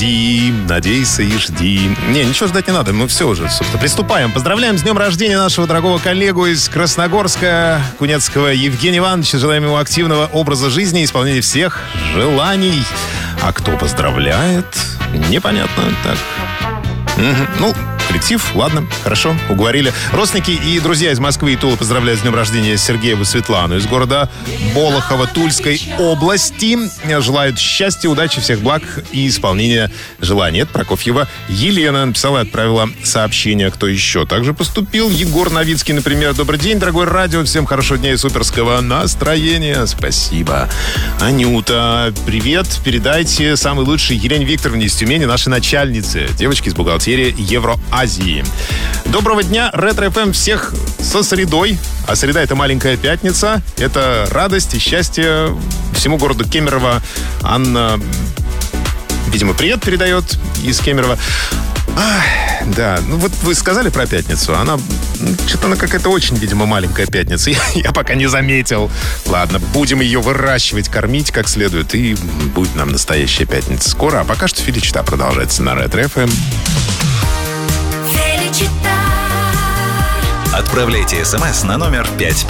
И надейся и жди. Не, ничего ждать не надо, мы все уже, собственно, приступаем. Поздравляем с днем рождения нашего дорогого коллегу из Красногорска, Кунецкого Евгения Ивановича. Желаем ему активного образа жизни и исполнения всех желаний. А кто поздравляет, непонятно. Так. Ну, коллектив, ладно, хорошо, уговорили. Родственники и друзья из Москвы и Тулы поздравляют с днем рождения Сергееву Светлану из города Болохово Тульской области. Желают счастья, удачи, всех благ и исполнения желаний. Это Прокофьева Елена написала и отправила сообщение. Кто еще также поступил? Егор Новицкий, например. Добрый день, дорогой радио. Всем хорошего дня и суперского настроения. Спасибо. Анюта, привет. Передайте самый лучший Елене Викторовне из Тюмени, нашей начальнице, девочке из бухгалтерии Евроазии. Доброго дня, Ретро-ФМ, всех со средой. А среда — это маленькая пятница. Это радость и счастье всему городу Кемерово. Анна, видимо, привет передает из Кемерово. Да, ну вот вы сказали про пятницу. Что-то она какая-то очень, видимо, маленькая пятница. Я пока не заметил. Ладно, будем ее выращивать, кормить как следует. И будет нам настоящая пятница скоро. А пока что Феличита продолжается на Ретро-ФМ. Отправляйте смс на номер 5533.